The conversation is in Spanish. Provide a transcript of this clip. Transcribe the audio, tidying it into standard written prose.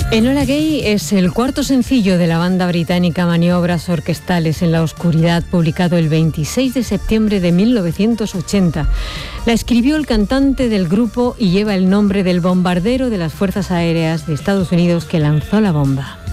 Enola Gay es el cuarto sencillo de la banda británica Maniobras Orquestales en la Oscuridad, publicado el 26 de septiembre de 1980. La escribió el cantante del grupo y lleva el nombre del bombardero de las Fuerzas Aéreas de Estados Unidos que lanzó la bomba.